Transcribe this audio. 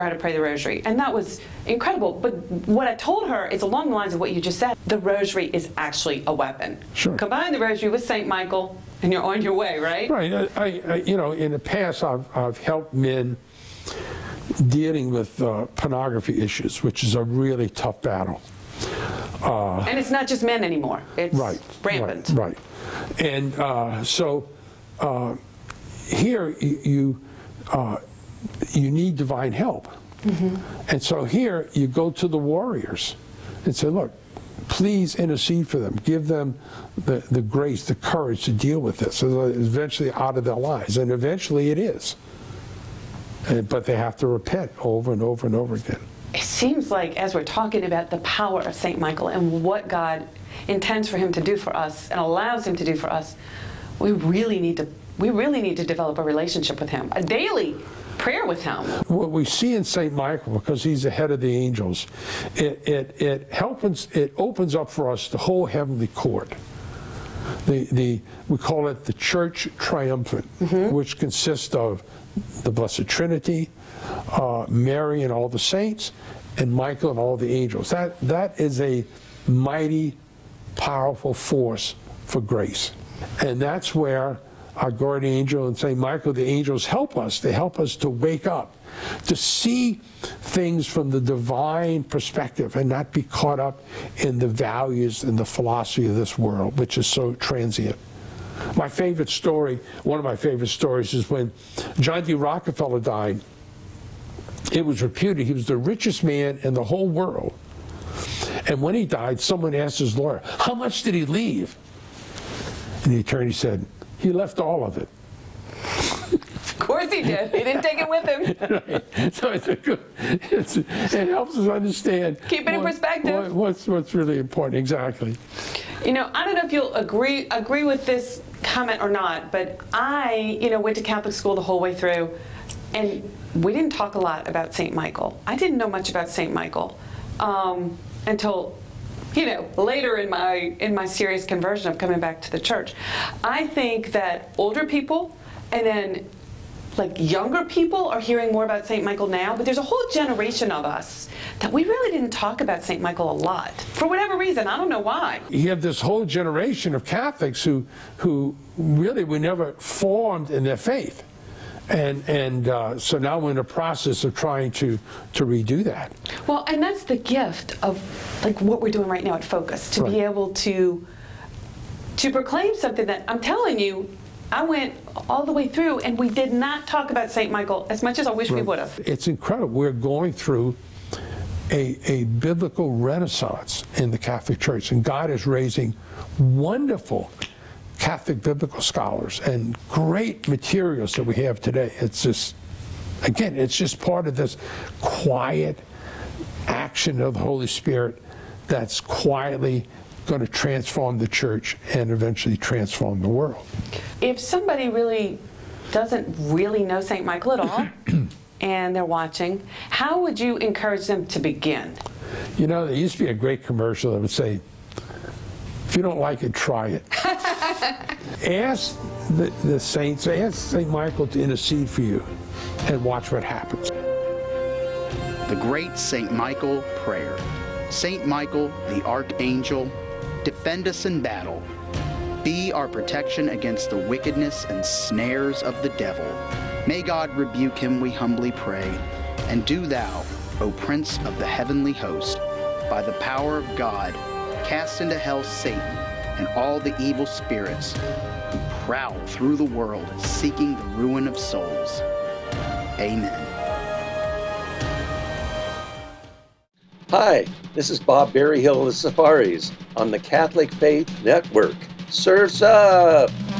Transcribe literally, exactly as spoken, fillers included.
how to pray the rosary, and that was incredible. But what I told her is along the lines of what you just said. The rosary is actually a weapon. Sure. Combine the rosary with Saint Michael, and you're on your way, right? Right. I, I, you know, in the past, I've, I've helped men dealing with uh, pornography issues, which is a really tough battle. Uh, and it's not just men anymore. It's right, rampant. Right. right. And uh, so uh, here you uh, you need divine help. Mm-hmm. And so here you go to the warriors and say, look, please intercede for them. Give them the, the grace, the courage to deal with this. So it's eventually out of their lives. And eventually it is. And, but they have to repent over and over and over again. It seems like as we're talking about the power of Saint Michael and what God intends for him to do for us and allows him to do for us, we really need to we really need to develop a relationship with him, a daily prayer with him. What we see in Saint Michael, because he's the head of the angels, it it it helps it opens up for us the whole heavenly court. The the we call it the Church Triumphant, mm-hmm. which consists of the Blessed Trinity, uh, Mary and all the saints, and Michael and all the angels. That that is a mighty, powerful force for grace, and that's where our guardian angel and Saint Michael, the angels, help us. They help us to wake up, to see things from the divine perspective and not be caught up in the values and the philosophy of this world, which is so transient. My favorite story, one of my favorite stories, is when John D. Rockefeller died. It was reputed he was the richest man in the whole world. And when he died, someone asked his lawyer, how much did he leave? And the attorney said, he left all of it. Of course he did. He didn't take it with him. Right. So it's a good, it's, it helps us understand. Keep it in what, perspective. What, what's, what's really important, exactly. You know, I don't know if you'll agree agree with this comment or not, but I, you know, went to Catholic school the whole way through, and we didn't talk a lot about Saint Michael. I didn't know much about Saint Michael um, until, you know, later in my in my serious conversion of coming back to the church. I think that older people and then like younger people are hearing more about Saint Michael now, but there's a whole generation of us that we really didn't talk about Saint Michael a lot. For whatever reason, I don't know why. You have this whole generation of Catholics who who really were never formed in their faith. And, and uh, so now we're in the process of trying to, to redo that. Well, and that's the gift of like what we're doing right now at Focus, to right. be able to, to proclaim something that, I'm telling you, I went all the way through and we did not talk about Saint Michael as much as I wish right. we would have. It's incredible. We're going through a, a biblical renaissance in the Catholic Church, and God is raising wonderful Catholic biblical scholars and great materials that we have today. It's just, again, it's just part of this quiet action of the Holy Spirit that's quietly going to transform the church and eventually transform the world. If somebody really doesn't really know Saint Michael at all and they're watching, how would you encourage them to begin? You know, there used to be a great commercial that would say, if you don't like it, try it. Ask the, the saints, ask Saint Michael to intercede for you and watch what happens. The Great Saint Michael Prayer. Saint Michael, the Archangel, defend us in battle. Be our protection against the wickedness and snares of the devil. May God rebuke him, we humbly pray. And do thou, O Prince of the heavenly host, by the power of God, cast into hell Satan and all the evil spirits who prowl through the world seeking the ruin of souls. Amen. Hi, this is Bob Berryhill of the Safaris on the Catholic Faith Network. Surf's up!